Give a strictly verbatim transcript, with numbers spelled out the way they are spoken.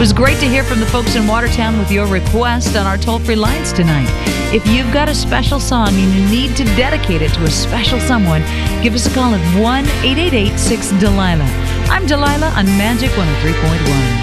was great to hear from the folks in Watertown with your request on our toll-free lines tonight. If you've got a special song and you need to dedicate it to a special someone, give us a call at one eight eight eight six Delilah. I'm Delilah on Magic one oh three point one.